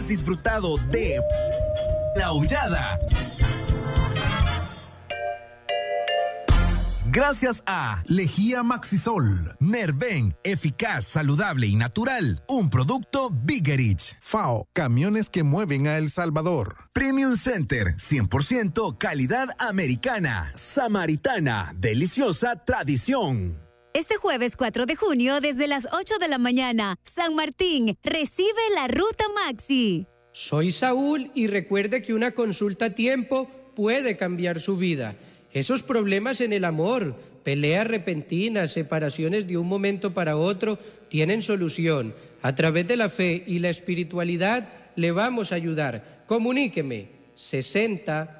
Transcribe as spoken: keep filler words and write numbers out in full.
has disfrutado de La Hollada. Gracias a Lejía Maxisol, Nerven, eficaz, saludable y natural, un producto Biggerich. F A O, camiones que mueven a El Salvador. Premium Center, cien por ciento calidad americana, samaritana, deliciosa tradición. Este jueves cuatro de junio, desde las ocho de la mañana, San Martín recibe la Ruta Maxi. Soy Saúl y recuerde que una consulta a tiempo puede cambiar su vida. Esos problemas en el amor, peleas repentinas, separaciones de un momento para otro, tienen solución. A través de la fe y la espiritualidad le vamos a ayudar. Comuníqueme sesenta